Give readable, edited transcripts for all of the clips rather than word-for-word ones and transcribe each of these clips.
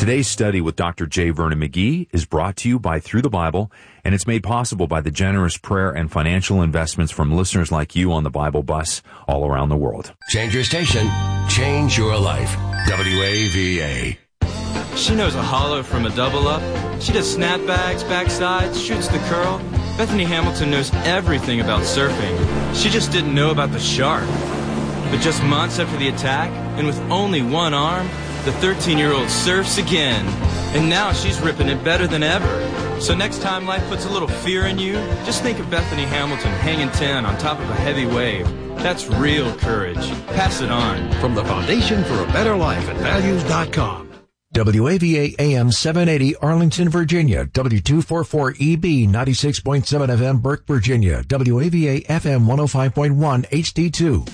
Today's study with Dr. J. Vernon McGee is brought to you by Through the Bible, and it's made possible by the generous prayer and financial investments from listeners like you on the Bible Bus all around the world. Change your station. Change your life. WAVA. She knows a hollow from a double up. She does snapbacks, backsides, shoots the curl. Bethany Hamilton knows everything about surfing. She just didn't know about the shark. But just months after the attack, and with only one arm, the 13-year-old surfs again. And now she's ripping it better than ever. So next time life puts a little fear in you, just think of Bethany Hamilton hanging 10 on top of a heavy wave. That's real courage. Pass it on. From the Foundation for a Better Life at Values.com. WAVA AM 780 Arlington, Virginia. W244EB 96.7 FM Burke, Virginia. WAVA FM 105.1 HD2.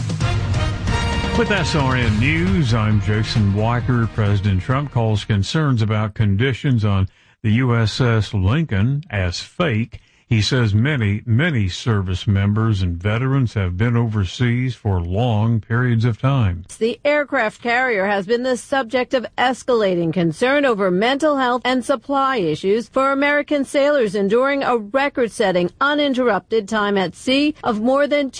With SRN News, I'm Jason Weicker. President Trump calls concerns about conditions on the USS Lincoln as fake. He says many service members and veterans have been overseas for long periods of time. The aircraft carrier has been the subject of escalating concern over mental health and supply issues for American sailors enduring a record-setting uninterrupted time at sea of more than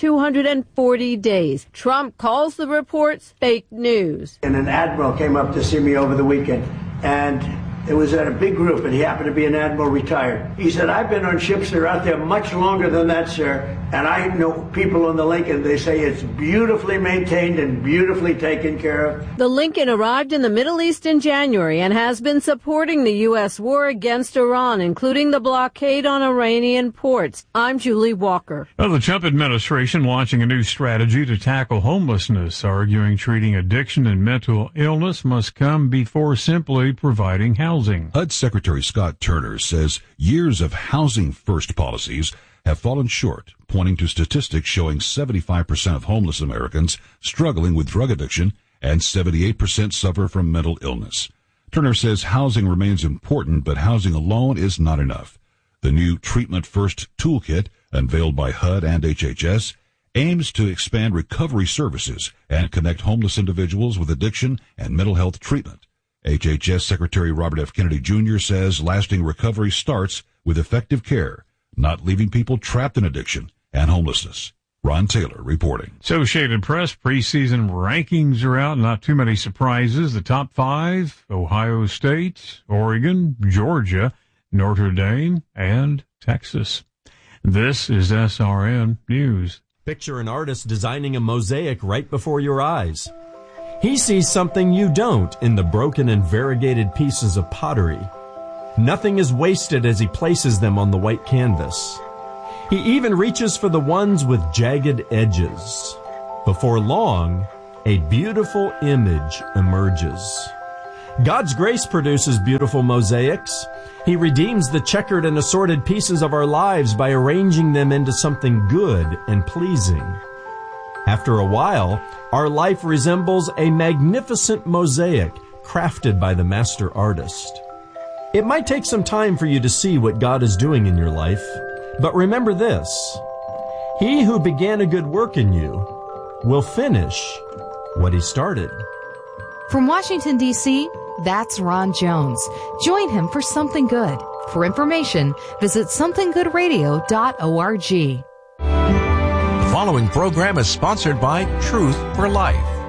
240 days. Trump calls the reports fake news. And an admiral came up to see me over the weekend, and it was at a big group, and he happened to be an admiral retired. He said, I've been on ships that are out there much longer than that, sir, and I know people on the Lincoln, they say it's beautifully maintained and beautifully taken care of. The Lincoln arrived in the Middle East in January and has been supporting the U.S. war against Iran, including the blockade on Iranian ports. I'm Julie Walker. Well, the Trump administration launching a new strategy to tackle homelessness, arguing treating addiction and mental illness must come before simply providing housing. HUD Secretary Scott Turner says years of housing first policies have fallen short, pointing to statistics showing 75% of homeless Americans struggling with drug addiction and 78% suffer from mental illness. Turner says housing remains important, but housing alone is not enough. The new Treatment First Toolkit, unveiled by HUD and HHS, aims to expand recovery services and connect homeless individuals with addiction and mental health treatment. HHS Secretary Robert F. Kennedy Jr. says lasting recovery starts with effective care, not leaving people trapped in addiction and homelessness. Ron Taylor reporting. Associated Press preseason rankings are out. Not too many surprises. The top 5, Ohio State, Oregon, Georgia, Notre Dame, and Texas. This is SRN News. Picture an artist designing a mosaic right before your eyes. He sees something you don't in the broken and variegated pieces of pottery. Nothing is wasted as he places them on the white canvas. He even reaches for the ones with jagged edges. Before long, a beautiful image emerges. God's grace produces beautiful mosaics. He redeems the checkered and assorted pieces of our lives by arranging them into something good and pleasing. After a while, our life resembles a magnificent mosaic crafted by the master artist. It might take some time for you to see what God is doing in your life, but remember this: He who began a good work in you will finish what he started. From Washington, D.C., that's Ron Jones. Join him for Something Good. For information, visit somethinggoodradio.org. The following program is sponsored by Truth for Life.